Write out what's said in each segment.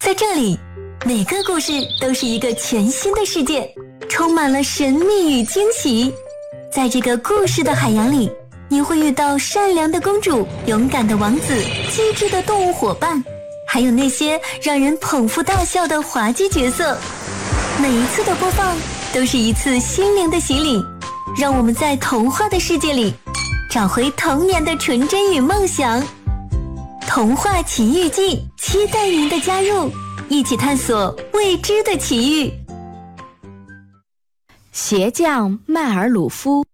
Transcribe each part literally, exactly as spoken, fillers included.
在这里，每个故事都是一个全新的世界，充满了神秘与惊喜。在这个故事的海洋里，你会遇到善良的公主、勇敢的王子、机智的动物伙伴，还有那些让人捧腹大笑的滑稽角色。每一次的播放都是一次心灵的洗礼，让我们在童话的世界里找回童年的纯真与梦想。童话奇遇记，期待您的加入，一起探索未知的奇遇。 鞋匠迈尔鲁夫。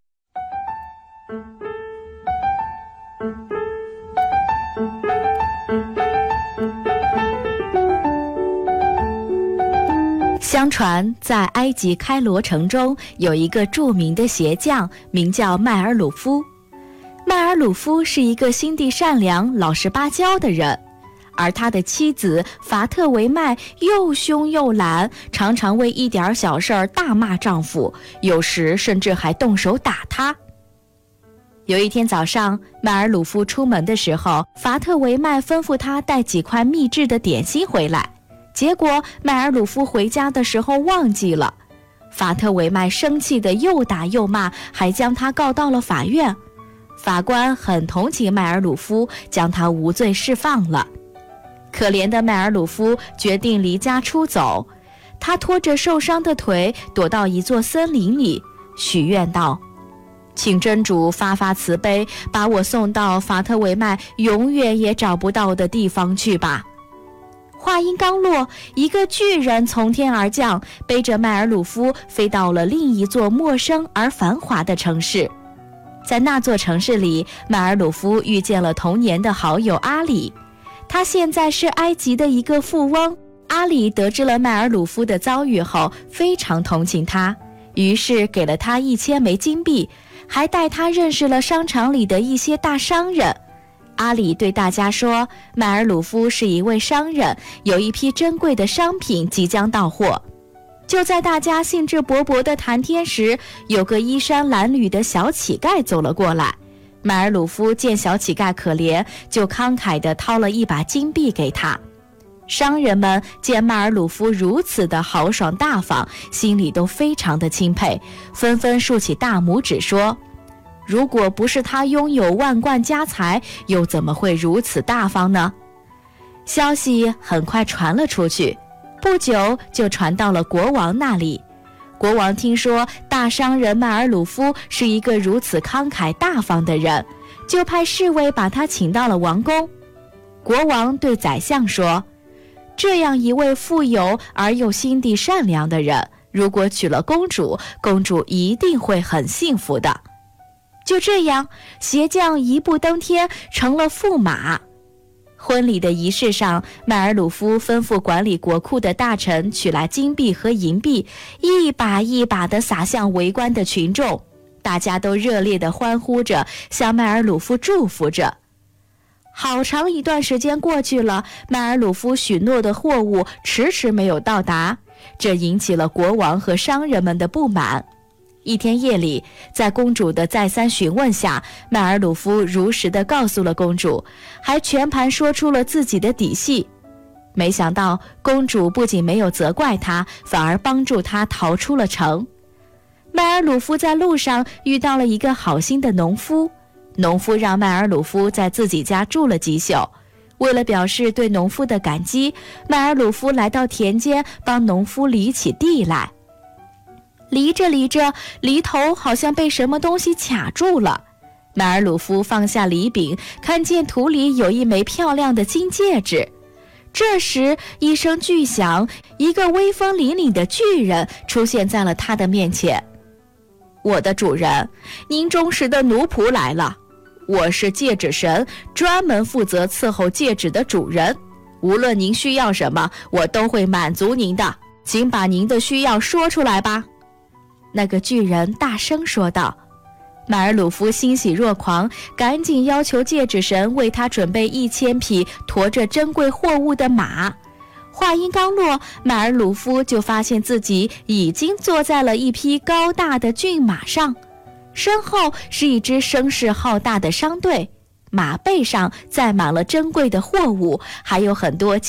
相传在埃及开罗城中有一个著名的鞋匠，名叫迈尔鲁夫。迈尔鲁夫是一个心地善良、老实巴交的人，而他的妻子法特维迈又凶又懒，常常为一点小事儿大骂丈夫，有时甚至还动手打他。有一天早上，迈尔鲁夫出门的时候，法特维迈吩咐他带几块秘制的点心回来，结果迈尔鲁夫回家的时候忘记了。法特维迈生气的又打又骂，还将他告到了法院。法官很同情迈尔鲁夫，将他无罪释放了。可怜的迈尔鲁夫决定离家出走，他拖着受伤的腿躲到一座森林里，许愿道：请真主发发慈悲，把我送到法特维迈永远也找不到的地方去吧。话音刚落，一个巨人从天而降，背着迈尔鲁夫飞到了另一座陌生而繁华的城市。在那座城市里，迈尔鲁夫遇见了童年的好友阿里，他现在是埃及的一个富翁。阿里得知了迈尔鲁夫的遭遇后，非常同情他，于是给了他一千枚金币，还带他认识了商场里的一些大商人。阿里对大家说，迈尔鲁夫是一位商人，有一批珍贵的商品即将到货。就在大家兴致勃勃地谈天时，有个衣衫褴褛的小乞丐走了过来。迈尔鲁夫见小乞丐可怜，就慷慨地掏了一把金币给他。商人们见迈尔鲁夫如此的豪爽大方，心里都非常的钦佩，纷纷竖起大拇指说，如果不是他拥有万贯家财，又怎么会如此大方呢？消息很快传了出去，不久就传到了国王那里。国王听说大商人迈尔鲁夫是一个如此慷慨大方的人，就派侍卫把他请到了王宫。国王对宰相说，这样一位富有而又心地善良的人，如果娶了公主，公主一定会很幸福的。就这样，鞋匠一步登天，成了驸马。婚礼的仪式上，迈尔鲁夫吩咐管理国库的大臣取来金币和银币，一把一把地撒向围观的群众，大家都热烈地欢呼着，向迈尔鲁夫祝福着。好长一段时间过去了，迈尔鲁夫许诺的货物迟迟没有到达，这引起了国王和商人们的不满。一天夜里，在公主的再三询问下，迈尔鲁夫如实地告诉了公主，还全盘说出了自己的底细。没想到公主不仅没有责怪他，反而帮助他逃出了城。迈尔鲁夫在路上遇到了一个好心的农夫，农夫让迈尔鲁夫在自己家住了几宿。为了表示对农夫的感激，迈尔鲁夫来到田间帮农夫犁起地来。犁着犁着，犁头好像被什么东西卡住了。迈尔鲁夫放下犁柄，看见土里有一枚漂亮的金戒指。这时一声巨响，一个威风凛凛的巨人出现在了他的面前。我的主人，您忠实的奴仆来了。我是戒指神，专门负责伺候戒指的主人。无论您需要什么，我都会满足您的，请把您的需要说出来吧。那个巨人大声说道。迈尔鲁夫欣喜若狂，赶紧要求戒指神为他准备一千匹驮着珍贵货物的马。话音刚落，迈尔鲁夫就发现自己已经坐在了一匹高大的骏马上，身后是一支声势浩大的商队，马背上载满了珍贵的货物，还有很多